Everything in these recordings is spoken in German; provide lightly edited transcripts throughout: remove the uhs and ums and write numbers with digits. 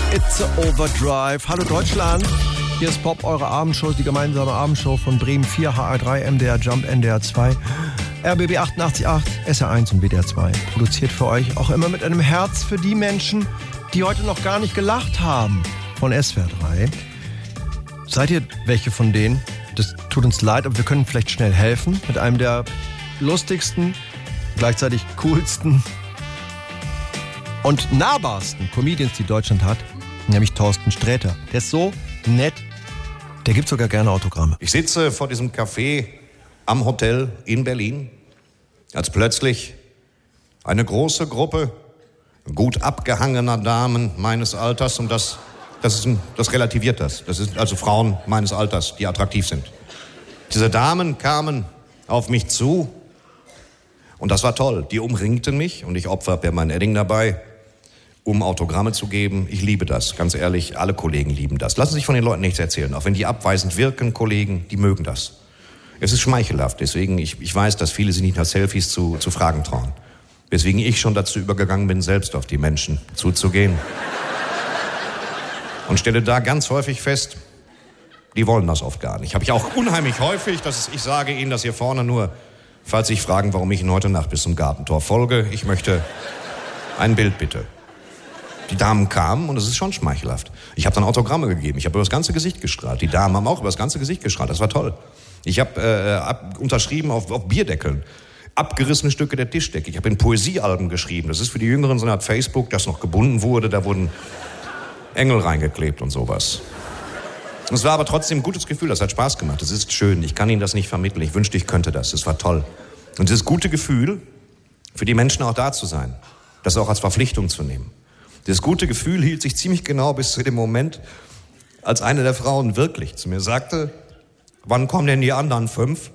It's a Overdrive. Hallo Deutschland. Hier ist Pop, eure Abendshow, die gemeinsame Abendshow von Bremen 4, HR3, MDR Jump, NDR 2, RBB 88.8, SR1 und WDR 2. Produziert für euch auch immer mit einem Herz für die Menschen, die heute noch gar nicht gelacht haben. Von SWR 3. Seid ihr welche von denen? Das tut uns leid, aber wir können vielleicht schnell helfen mit einem der lustigsten, gleichzeitig coolsten und nahbarsten Comedians, die Deutschland hat, nämlich Thorsten Sträter. Der ist so nett, der gibt sogar gerne Autogramme. Ich sitze vor diesem Café am Hotel in Berlin, als plötzlich eine große Gruppe gut abgehangener Damen meines Alters, und das relativiert das. Das sind also Frauen meines Alters, die attraktiv sind. Diese Damen kamen auf mich zu und das war toll. Die umringten mich und ich habe ja mein Edding dabei, um Autogramme zu geben. Ich liebe das, ganz ehrlich, alle Kollegen lieben das. Lassen Sie sich von den Leuten nichts erzählen, auch wenn die abweisend wirken, Kollegen, die mögen das. Es ist schmeichelhaft, deswegen, ich weiß, dass viele sich nicht nach Selfies zu fragen trauen. Weswegen ich schon dazu übergegangen bin, selbst auf die Menschen zuzugehen. Und stelle da ganz häufig fest, die wollen das oft gar nicht. Habe ich auch unheimlich häufig, ich sage Ihnen das hier vorne nur, falls Sie sich fragen, warum ich Ihnen heute Nacht bis zum Gartentor folge. Ich möchte ein Bild bitte. Die Damen kamen und es ist schon schmeichelhaft. Ich habe dann Autogramme gegeben. Ich habe über das ganze Gesicht gestrahlt. Die Damen haben auch über das ganze Gesicht gestrahlt. Das war toll. Ich habe unterschrieben auf Bierdeckeln. Abgerissene Stücke der Tischdecke. Ich habe in Poesiealben geschrieben. Das ist für die Jüngeren so eine Art Facebook, das noch gebunden wurde. Da wurden Engel reingeklebt und sowas. Es war aber trotzdem ein gutes Gefühl. Das hat Spaß gemacht. Es ist schön. Ich kann Ihnen das nicht vermitteln. Ich wünschte, ich könnte das. Es war toll. Und dieses gute Gefühl, für die Menschen auch da zu sein, das auch als Verpflichtung zu nehmen. Dieses gute Gefühl hielt sich ziemlich genau bis zu dem Moment, als eine der Frauen wirklich zu mir sagte, wann kommen denn die anderen 5?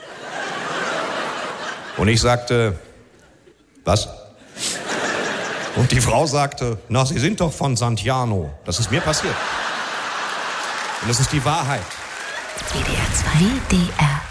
Und ich sagte, was? Und die Frau sagte, na, Sie sind doch von Santiano. Das ist mir passiert. Und das ist die Wahrheit. WDR 2. WDR